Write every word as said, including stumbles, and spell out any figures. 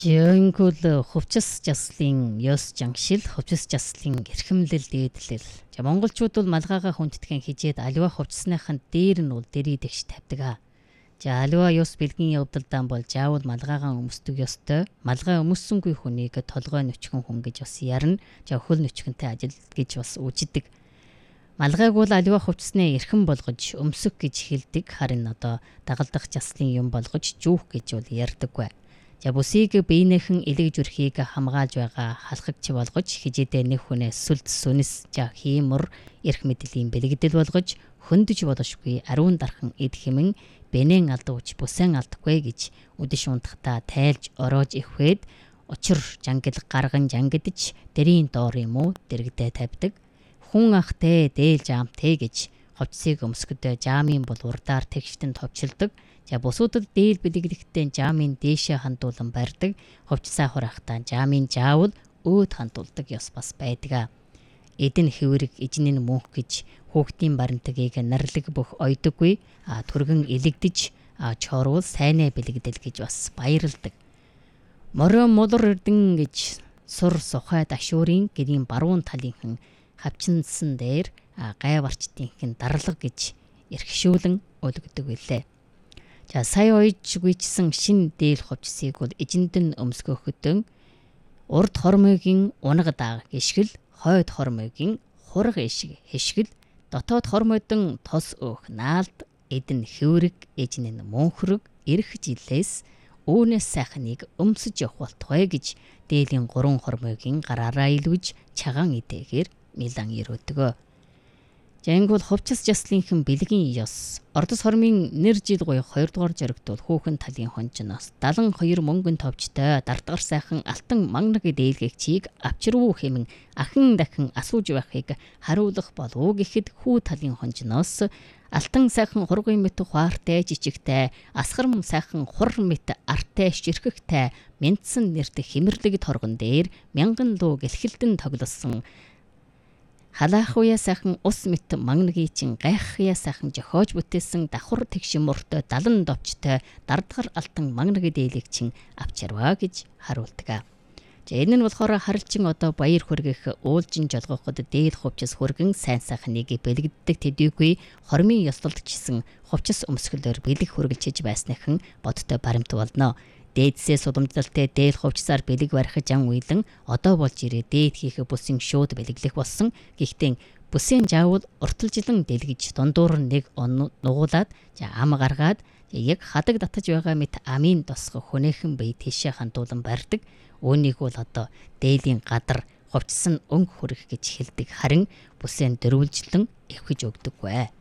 Жингүүл хувцас жаслын ёс жангшил хувцас жаслын эрхэмлэл дээдлэл. За монголчууд бол малгайгаа хүндэтгэн хижээд аливаа хувцасныхын дээр нь бол дэрий дэгш тавьдаг. За аливаа ёс бэлгийн явдалдаан бол заавал малгайгаа өмсдөг ёстой. Малгай өмссөнгүй хүнийг толгой нөчгөн хүн гэж бас ярина. За хөл нөчгөнтэй ажил гэж бас үжидэг. Малгайг бол аливаа хувцасны эрхэм болгож өмсөх гэж хэлдэг. Харин одоо дагалдах заслын юм болгож жүүх гэж бол ярьдаггүй. За бүсийг биенийхэн элэг зүрхийг хамгаалж байгаа халахч болгож хижээдээ нэг хүнээс сүлд сүнэс за хиймөр эрх мэдлийн бэлэгдэл болгож хөндөж болошгүй ариун дархан эд хэмэн бэнэн алдууч бүсэн алдахгүй гэж үдэш унтахтаа тайлж ороож ихвээд учир жангил гарган жангидж дэрийн доор юм уу дэрэгдээ тавьдаг хүн ахтэй дээл жаамтэй гэж хувцсыг өмсгөдөө жаамын бол урдаар тэгштэн товчилдог. За бусуудад дээл бэлэглэхдээ жаамын дээшээ хандуулан барьдаг. Хувцсаа хураахтаа жаамын заавал өөд хандуулдаг ёс бас байдаг. Эдэн хэврэг эжнийн мөнх гэж хүүхдийн баримтгийг нарлаг бөх ойдоггүй. А түргэн элэгдэж чорвол сайнаа бэлэгдэл гэж бас баярлдаг. Морио мулур эрдэн гэж сур сухай дашуурын гэрийн баруун талынхан хавчинсан дээр гай барчдынхын дарлаг гэж эрхшүүлэн өлгдөг билээ. За сая ойж гүйчсэн шин дээл хувцсыг бол эжэндэн өмсгөхөдөн урд хормойгийн унаг дааг ишгэл хойд хормойгийн хураг ишг хишгэл дотоод хормойдон тос өөх наалд эдэн хэврэг эжнэн мөнхрөг эрх жилээс үүнээс сайхныг өмсөж явах болтугай гэж дээлийн гурван хормойгийн гараараа илвэж чагаан идэгээр милан ирөөдгөө. Жангул хувцас жаслынхан бэлгийн ёс. Ордос хормын нэр жил гоёх хоёрдугаар зоригт бол хүүхэн талын хонжноос дадан хоёр мөнгөн товчтой дардгар сайхан алтан мангаг дээлгэгчийг авчирвуу хэмэн ахин дахин асууж байхыг хариулах болов гэхэд хүү талын хонжноос алтан сайхан хургийн мэт хуаартай жижигтэй асгарм сайхан хур мэт артай ширхэгтэй мэдсэн нэрт химэрлэг торгон дээр мянган луу гэлхэлдэн тоглосон халаах уяа сайхан ус мэт магнагийн чин гайх уяа сайхан жохоож бүтээсэн давхар тэгшин мөртөө далан довчтой дардгар алтан магнаг дээлэг чин авчирваа гэж харуулдаг. За энэ нь болохоор харалчин одоо баяр хүргэх уулжин жолгоход дээл хувцас хүргэн сайн сайхныг бэлэгддэг төдийгүй хормын ёслолтчсэн хувцас өмсгөлөөр бэлэг хүргэлжиж байсныхан бодтой баримт болно. Дээдсээ судамжлалтай дээл хувцсаар бэлэг барих жан уйлан одоо болж ирээ дээд хийх бүсийн шууд бэлэглэх болсон. Гэхдээ бүсийн заавал урталжилан дэлгэж дундуур нэг он нугуулад за ам гаргаад яг хадаг татаж байгаа мэт амын тосго хүнээхэн бие тийшээ хандуулан барьдаг. Үүнийг бол одоо дээлийн гадар хувцсан өнг хүрэх гэж хэлдэг. Харин бүсийн дөрвөлжлэн эвхэж өгдөггүй.